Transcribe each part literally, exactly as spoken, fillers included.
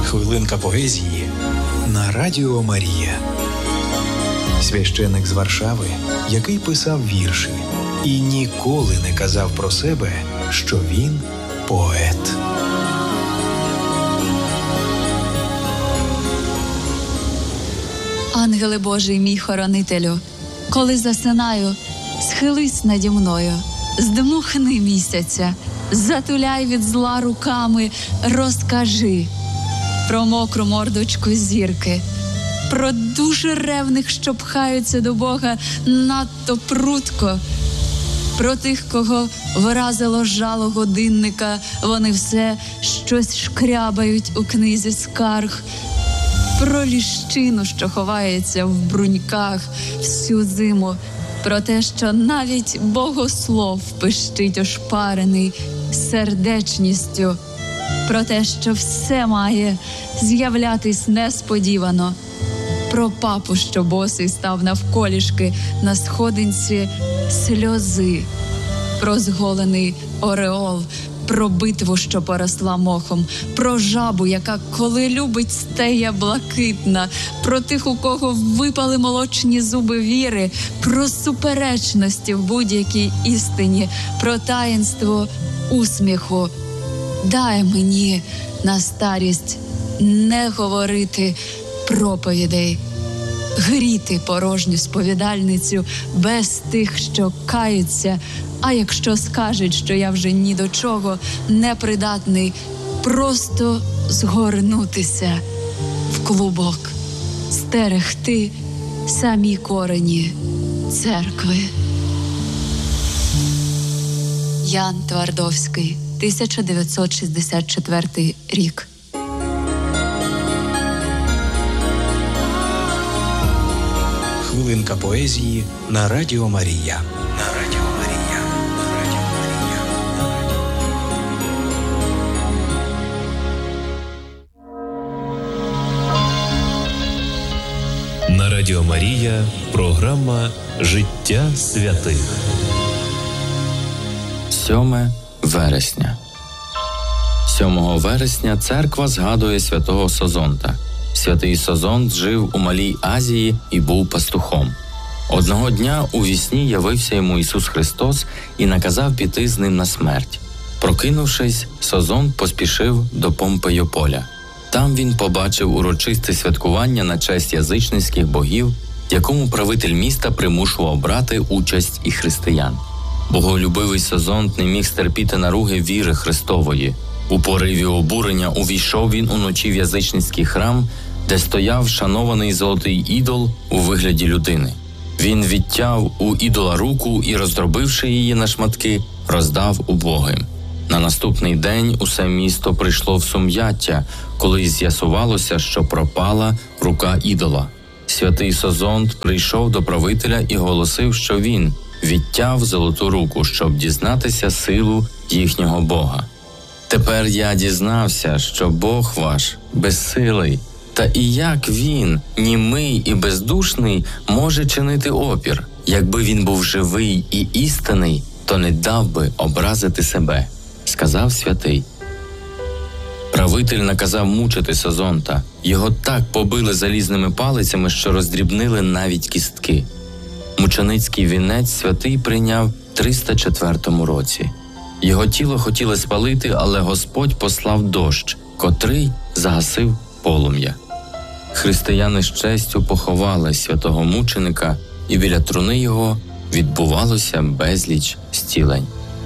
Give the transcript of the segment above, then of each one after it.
Хвилинка поезії на Радіо Марія. Священик з Варшави, який писав вірші і ніколи не казав про себе, що він поет. Ангеле Божий, мій хоронителю, коли засинаю, схились наді мною, здмухни місяця, затуляй від зла руками, розкажи про мокру мордочку зірки, про дуже ревних, що пхаються до Бога надто прудко, про тих, кого вразило жало годинника, вони все щось шкрябають у книзі скарг, про ліщину, що ховається в бруньках всю зиму, про те, що навіть богослов пищить ошпарений сердечністю, про те, що все має з'являтись несподівано, про папу, що босий став навколішки на сходинці сльози, про зголений ореол, про битву, що поросла мохом, про жабу, яка, коли любить, стеє блакитна, про тих, у кого випали молочні зуби віри, про суперечності в будь-якій істині, про таїнство усміху. Дай мені на старість не говорити проповідей, гріти порожню сповідальницю без тих, що каються, а якщо скажуть, що я вже ні до чого непридатний, просто згорнутися в клубок, стерегти самі корені церкви. Ян Твардовський, тисяча дев'ятсот шістдесят четвертий рік. Хвилинка поезії на Радіо Марія. На Радіо Марія. На Радіо Марія. На Радіо Марія програма «Життя святих». сьоме вересня. сьомого вересня церква згадує святого Созонта. Святий Созонт жив у Малій Азії і був пастухом. Одного дня у вісні явився йому Ісус Христос і наказав піти з ним на смерть. Прокинувшись, Созонт поспішив до Помпейополя. Там він побачив урочисте святкування на честь язичницьких богів, якому правитель міста примушував брати участь і християн. Боголюбивий Созонт не міг стерпіти наруги віри Христової. У пориві обурення увійшов він уночі в язичницький храм, де стояв шанований золотий ідол у вигляді людини. Він відтяв у ідола руку і, роздробивши її на шматки, роздав убогим. На наступний день усе місто прийшло в сум'яття, коли з'ясувалося, що пропала рука ідола. Святий Созонт прийшов до правителя і голосив, що він відтяв золоту руку, щоб дізнатися силу їхнього Бога. Тепер я дізнався, що Бог ваш безсилий, та і як він, німий і бездушний, може чинити опір. Якби він був живий і істинний, то не дав би образити себе, сказав святий. Правитель наказав мучити Созонта. Його так побили залізними палицями, що роздрібнили навіть кістки. Мученицький вінець святий прийняв в триста четвертому році. Його тіло хотіли спалити, але Господь послав дощ, котрий загасив полум'я. Християни з честю поховали святого мученика, і біля труни його відбувалося безліч зцілень.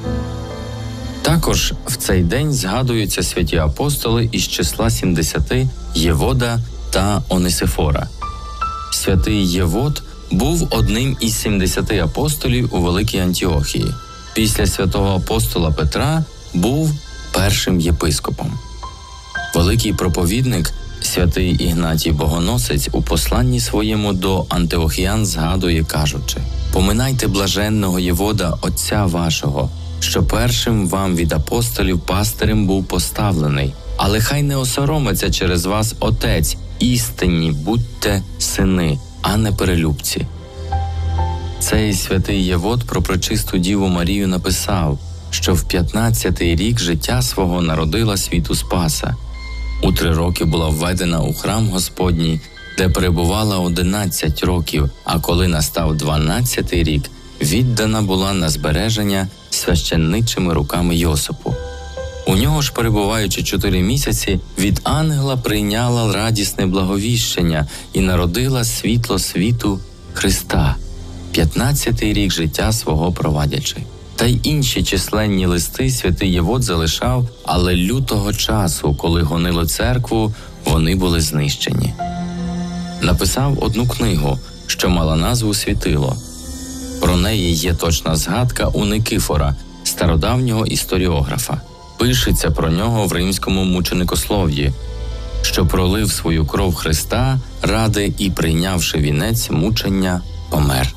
Також в цей день згадуються святі апостоли із числа сімдесяти Євода та Онисифора. Святий Євод був одним із сімдесяти апостолів у Великій Антіохії. Після святого апостола Петра був першим єпископом. Великий проповідник святий Ігнатій Богоносець у посланні своєму до антиохіян згадує, кажучи: «Поминайте блаженного Євода, отця вашого, що першим вам від апостолів пастирем був поставлений, але хай не осоромиться через вас отець, істинні будьте сини, а не перелюбці». Цей святий Євод про пречисту Діву Марію написав, що в п'ятнадцятий рік життя свого народила світу Спаса. У три роки була введена у храм Господній, де перебувала одинадцять років, а коли настав дванадцятий рік, віддана була на збереження священничими руками Йосипу. У нього ж, перебуваючи чотири місяці, від ангела прийняла радісне благовіщення і народила світло світу Христа, п'ятнадцятий рік життя свого провадячи. Та й інші численні листи святий Євод залишав, але лютого часу, коли гонили церкву, вони були знищені. Написав одну книгу, що мала назву «Світило». Про неї є точна згадка у Никифора, стародавнього історіографа. Пишеться про нього в римському мученикослов'ї, що пролив свою кров Христа ради і, прийнявши вінець мучення, помер.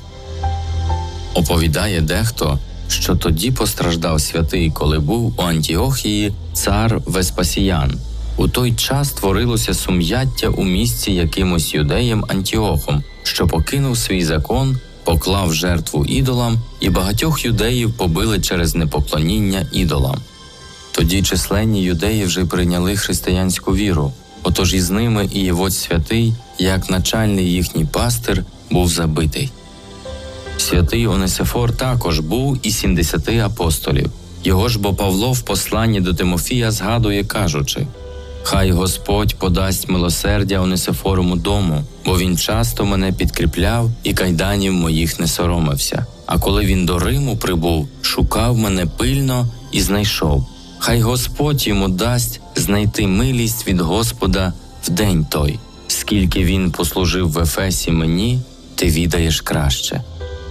Оповідає дехто, що тоді постраждав святий, коли був у Антіохії цар Веспасіян. У той час творилося сум'яття у місті якимось юдеєм Антіохом, що покинув свій закон, поклав жертву ідолам, і багатьох юдеїв побили через непоклоніння ідолам. Тоді численні юдеї вже прийняли християнську віру, отож із ними і Євод святий, як начальний їхній пастир, був забитий. Святий Онесифор також був із сімдесяти апостолів. Його ж бо Павло в посланні до Тимофія згадує, кажучи: «Хай Господь подасть милосердя Онесифоровому дому, бо він часто мене підкріпляв і кайданів моїх не соромився. А коли він до Риму прибув, шукав мене пильно і знайшов. Хай Господь йому дасть знайти милість від Господа в день той. Скільки він послужив в Ефесі мені, ти відаєш краще».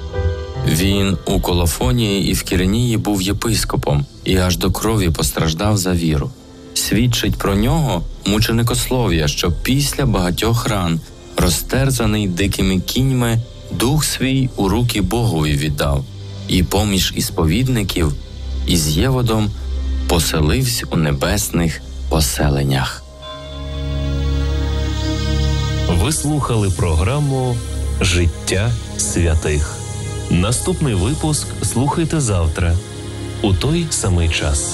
Він у Колофонії і в Кіренії був єпископом і аж до крові постраждав за віру. Свідчить про нього мученикослов'я, що після багатьох ран, розтерзаний дикими кіньми, дух свій у руки Богові віддав, і поміж ісповідників із Єводом поселився у небесних поселеннях. Ви слухали програму «Життя святих». Наступний випуск слухайте завтра, у той самий час.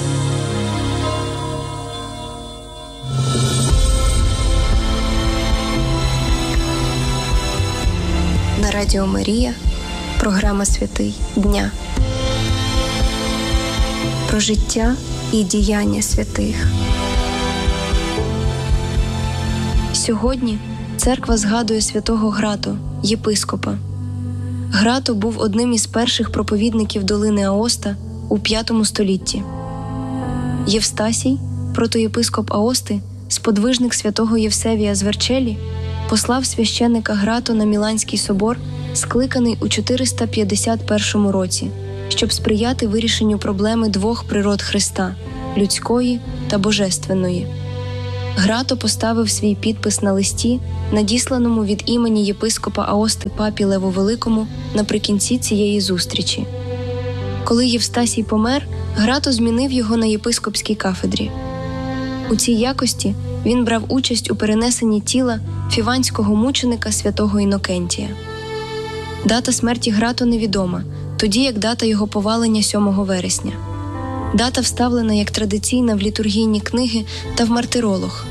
На Радіо Марія програма «Святий дня». Про життя і діяння святих. Сьогодні церква згадує святого Грату, єпископа. Грато був одним із перших проповідників долини Аоста у п'ятому столітті. Євстасій, протоєпископ Аости, сподвижник святого Євсевія з Верчелі, послав священника Грато на Міланський собор, скликаний у чотириста п'ятдесят першому році, щоб сприяти вирішенню проблеми двох природ Христа – людської та божественної. Грато поставив свій підпис на листі, надісланому від імені єпископа Аости папі Леву Великому наприкінці цієї зустрічі. Коли Євстасій помер, Грато змінив його на єпископській кафедрі. У цій якості він брав участь у перенесенні тіла фіванського мученика святого Інокентія. Дата смерті Грато невідома, тоді як дата його повалення сьомого вересня. Дата вставлена як традиційна в літургійні книги та в мартиролог.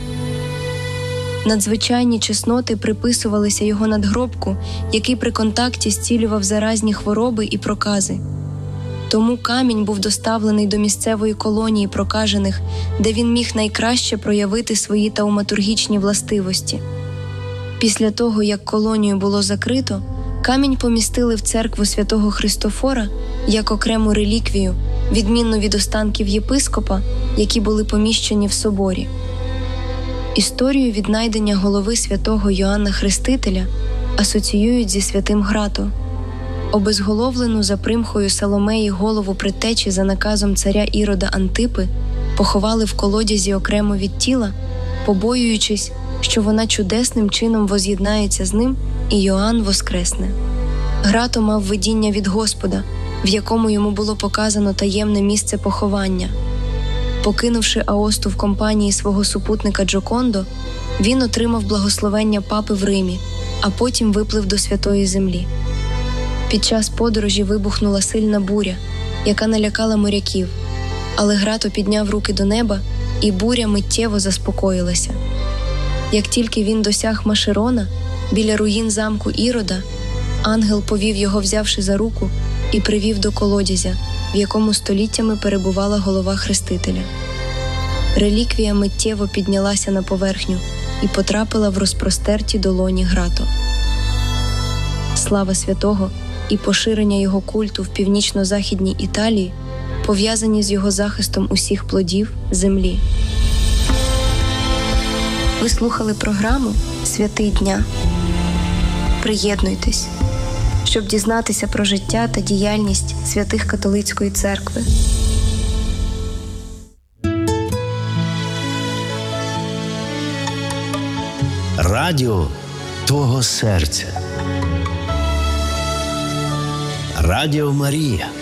Надзвичайні чесноти приписувалися його надгробку, який при контакті зцілював заразні хвороби і прокази. Тому камінь був доставлений до місцевої колонії прокажених, де він міг найкраще проявити свої тауматургічні властивості. Після того, як колонію було закрито, камінь помістили в церкву святого Христофора як окрему реліквію, відмінно від останків єпископа, які були поміщені в соборі. Історію віднайдення голови святого Йоанна Хрестителя асоціюють зі святим Грато. Обезголовлену за примхою Соломеї голову предтечі за наказом царя Ірода Антипи поховали в колодязі окремо від тіла, побоюючись, що вона чудесним чином воз'єднається з ним і Йоанн воскресне. Грато мав видіння від Господа, в якому йому було показано таємне місце поховання. Покинувши Аосту в компанії свого супутника Джокондо, він отримав благословення папи в Римі, а потім виплив до Святої Землі. Під час подорожі вибухнула сильна буря, яка налякала моряків, але Грато підняв руки до неба і буря миттєво заспокоїлася. Як тільки він досяг Машерона, біля руїн замку Ірода, ангел повів його, взявши за руку, і привів до колодязя, в якому століттями перебувала голова Хрестителя. Реліквія миттєво піднялася на поверхню і потрапила в розпростерті долоні Грато. Слава святого і поширення його культу в північно-західній Італії пов'язані з його захистом усіх плодів землі. Ви слухали програму «Святий дня». Приєднуйтесь, щоб дізнатися про життя та діяльність святих католицької церкви. Радіо твого серця. Радіо Марія.